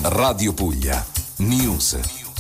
Radio Puglia News.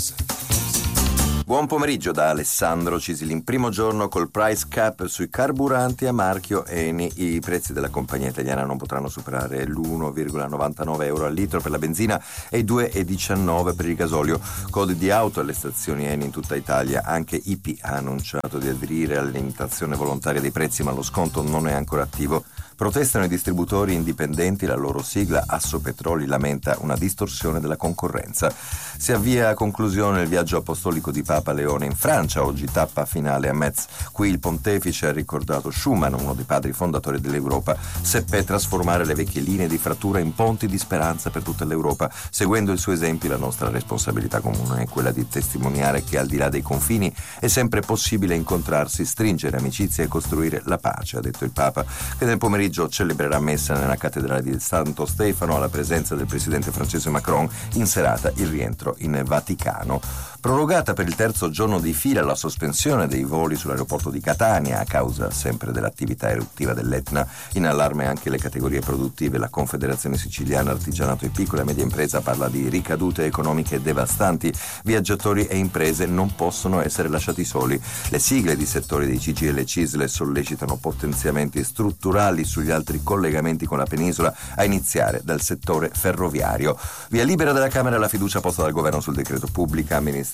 Buon pomeriggio da Alessandro Cisilin. Primo giorno col price cap sui carburanti a marchio Eni. I prezzi della compagnia italiana non potranno superare l'1,99 euro al litro per la benzina e i 2,19 per il gasolio. Code di auto alle stazioni Eni in tutta Italia. Anche IP ha annunciato di aderire alla limitazione volontaria dei prezzi, ma lo sconto non è ancora attivo. Protestano i distributori indipendenti, la loro sigla Assopetroli lamenta una distorsione della concorrenza. Si avvia a conclusione il viaggio apostolico di Papa Leone in Francia, oggi tappa finale a Metz. Qui il pontefice ha ricordato Schuman, uno dei padri fondatori dell'Europa. Seppe trasformare le vecchie linee di frattura in ponti di speranza per tutta l'Europa. Seguendo il suo esempio, la nostra responsabilità comune è quella di testimoniare che al di là dei confini è sempre possibile incontrarsi, stringere amicizia e costruire la pace, ha detto il Papa, che nel pomeriggio celebrerà messa nella cattedrale di Santo Stefano alla presenza del presidente francese Macron, in serata il rientro in Vaticano. Prorogata per il terzo giorno di fila la sospensione dei voli sull'aeroporto di Catania a causa sempre dell'attività eruttiva dell'Etna. In allarme anche le categorie produttive. La Confederazione Siciliana Artigianato e Piccola e Media Impresa parla di ricadute economiche devastanti. Viaggiatori e imprese non possono essere lasciati soli. Le sigle di settori dei CGIL e CISL sollecitano potenziamenti strutturali sugli altri collegamenti con la penisola, a iniziare dal settore ferroviario. Via libera della Camera la fiducia posta dal governo sul decreto pubblica amministrazione,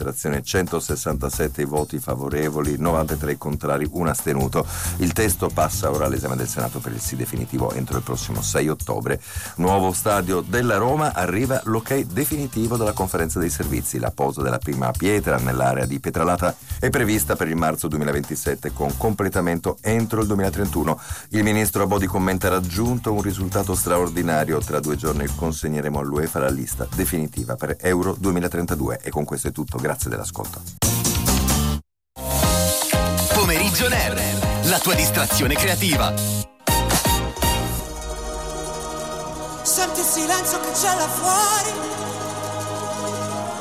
167 voti favorevoli, 93 contrari, 1 astenuto. Il testo passa ora all'esame del Senato per il sì definitivo entro il prossimo 6 ottobre. Nuovo stadio della Roma, arriva l'ok definitivo della conferenza dei servizi. La posa della prima pietra nell'area di Pietralata è prevista per il marzo 2027 con completamento entro il 2031. Il ministro Abodi commenta: raggiunto un risultato straordinario, tra 2 giorni consegneremo all'UEFA la lista definitiva per Euro 2032. E con questo è tutto, grazie dell'ascolto. Pomeriggio Nerd, la tua distrazione creativa. Senti il silenzio che c'è là fuori,